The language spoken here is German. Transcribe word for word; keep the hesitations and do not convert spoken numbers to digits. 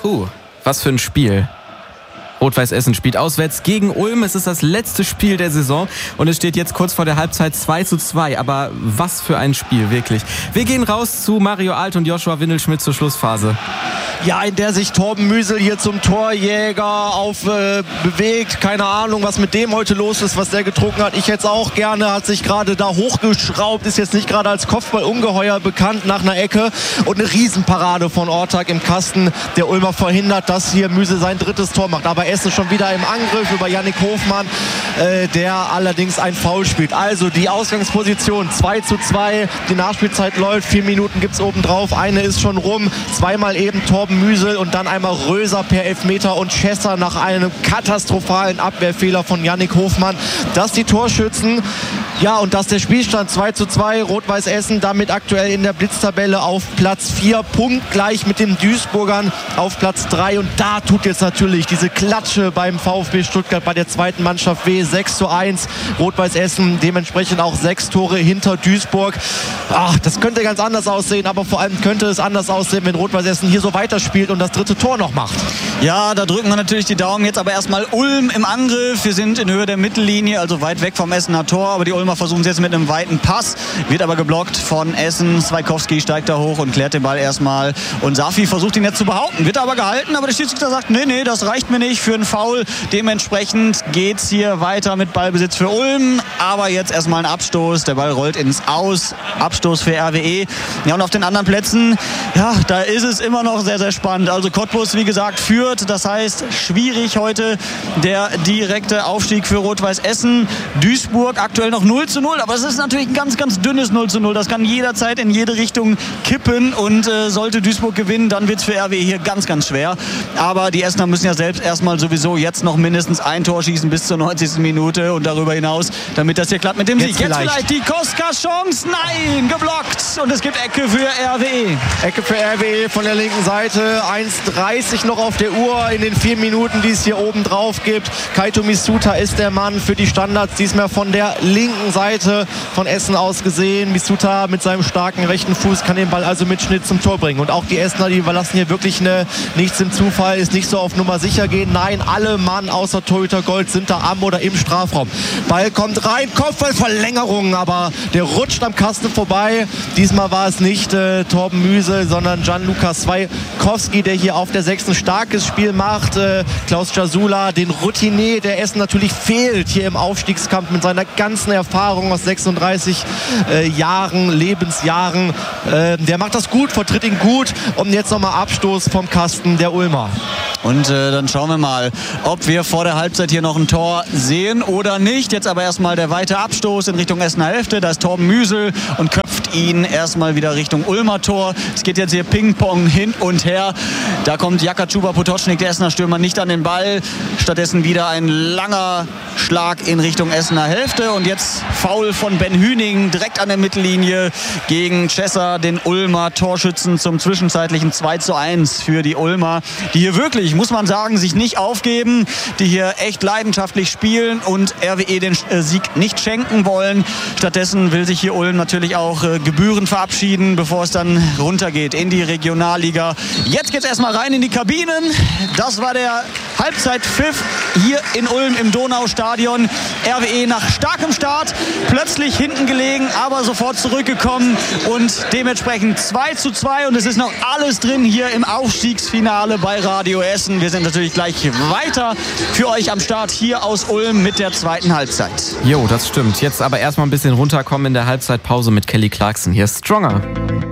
Puh, was für ein Spiel. Rot-Weiß Essen spielt auswärts gegen Ulm. Es ist das letzte Spiel der Saison und es steht jetzt kurz vor der Halbzeit zwei zu zwei. Aber was für ein Spiel, wirklich. Wir gehen raus zu Mario Alt und Joshua Windelschmidt zur Schlussphase. Ja, in der sich Torben Müsel hier zum Torjäger auf äh, bewegt. Keine Ahnung, was mit dem heute los ist, was der getrunken hat. Ich jetzt auch gerne, hat sich gerade da hochgeschraubt, ist jetzt nicht gerade als Kopfballungeheuer bekannt nach einer Ecke. Und eine Riesenparade von Ortag im Kasten. Der Ulmer verhindert, dass hier Müsel sein drittes Tor macht. Aber Essen schon wieder im Angriff über Yannick Hofmann, äh, der allerdings ein Foul spielt. Also die Ausgangsposition zwei zu zwei. Die Nachspielzeit läuft. Vier Minuten gibt es obendrauf. Eine ist schon rum. Zweimal eben Torben Müsel und dann einmal Röser per Elfmeter und Schässer nach einem katastrophalen Abwehrfehler von Yannick Hofmann. Dass die Torschützen, ja, und dass der Spielstand zwei zu zwei, Rot-Weiß Essen damit aktuell in der Blitztabelle auf Platz vier, punktgleich mit den Duisburgern auf Platz drei. Und da tut jetzt natürlich diese Klatsche beim VfB Stuttgart bei der zweiten Mannschaft weh. sechs zu eins, Rot-Weiß Essen dementsprechend auch sechs Tore hinter Duisburg. Ach, das könnte ganz anders aussehen, aber vor allem könnte es anders aussehen, wenn Rot-Weiß Essen hier so weiterspielt und das dritte Tor noch macht. Ja, da drücken wir natürlich die Daumen. Jetzt aber erstmal Ulm im Angriff. Wir sind in Höhe der Mittellinie, also weit weg vom Essener Tor. Aber die Ulmer versuchen es jetzt mit einem weiten Pass. Wird aber geblockt von Essen. Swaikowski steigt da hoch und klärt den Ball erstmal. Und Safi versucht ihn jetzt zu behaupten. Wird aber gehalten, aber der Schiedsrichter sagt, nee, nee, das reicht mir nicht für einen Foul. Dementsprechend geht es hier weiter mit Ballbesitz für Ulm. Aber jetzt erstmal ein Abstoß. Der Ball rollt ins Aus. Abstoß für R W E. Ja, und auf den anderen Plätzen, ja, da ist es immer noch sehr, sehr spannend. Also Cottbus, wie gesagt, führt. Das heißt, schwierig heute der direkte Aufstieg für Rot-Weiß Essen. Duisburg aktuell noch null zu null. Aber es ist natürlich ein ganz, ganz dünnes null zu null. Das kann jederzeit in jede Richtung kippen. Und äh, sollte Duisburg gewinnen, dann wird es für R W E hier ganz, ganz schwer. Aber die Essener müssen ja selbst erstmal sowieso jetzt noch mindestens ein Tor schießen bis zur neunzigsten Minute und darüber hinaus, damit das hier klappt mit dem Sieg. Jetzt vielleicht, jetzt vielleicht die Koska-Chance. Nein, geblockt. Und es gibt Ecke für R W E. Ecke für R W E von der linken Seite. eins dreißig noch auf der Uhr in den vier Minuten, die es hier oben drauf gibt. Kaito Misuta ist der Mann für die Standards, diesmal von der linken Seite von Essen aus gesehen. Misuta mit seinem starken rechten Fuß kann den Ball also mit Schnitt zum Tor bringen. Und auch die Essener, die überlassen hier wirklich eine, nichts im Zufall, ist nicht so auf Nummer sicher gehen. Nein, alle Mann außer Torhüter Gold sind da am oder im Strafraum. Ball kommt rein, Kopfballverlängerung, aber der rutscht am Kasten vorbei. Diesmal war es nicht äh, Torben Müsel, sondern Gianluca Swaikowski, der hier auf der sechsten starkes Spiel macht. Äh, Klaus Jasula, den Routinier der Essen natürlich fehlt hier im Aufstiegskampf mit seiner ganzen Erfahrung aus sechsunddreißig äh, Jahren, Lebensjahren. Äh, der macht das gut, vertritt ihn gut und jetzt nochmal Abstoß vom Kasten der Ulmer. Und äh, dann schauen wir mal, ob wir vor der Halbzeit hier noch ein Tor sehen oder nicht. Jetzt aber erstmal der weite Abstoß in Richtung Essener Hälfte. Da ist Torben Müsel und köpft ihn erstmal wieder Richtung Ulmer Tor. Es geht jetzt hier Ping-Pong hin und her. Da kommt Jaka Chuba-Potocznik, der Essener Stürmer, nicht an den Ball. Stattdessen wieder ein langer Schlag in Richtung Essener Hälfte. Und jetzt Foul von Ben Hüning direkt an der Mittellinie gegen Chesser, den Ulmer Torschützen, zum zwischenzeitlichen zwei zu eins für die Ulmer, die hier wirklich, muss man sagen, sich nicht aufgeben, die hier echt leidenschaftlich spielen und R W E den Sieg nicht schenken wollen. Stattdessen will sich hier Ulm natürlich auch äh, Gebühren verabschieden, bevor es dann runtergeht in die Regionalliga. Jetzt geht es erstmal rein in die Kabinen. Das war der Halbzeitpfiff hier in Ulm im Donaustadion. R W E nach starkem Start, plötzlich hinten gelegen, aber sofort zurückgekommen und dementsprechend zwei zu zwei und es ist noch alles drin hier im Aufstiegsfinale bei Radio Essen. Wir sind natürlich gleich weiter für euch am Start hier aus Ulm mit der zweiten Halbzeit. Jo, das stimmt. Jetzt aber erstmal ein bisschen runterkommen in der Halbzeitpause mit Kelly Clarkson. Hier ist Stronger.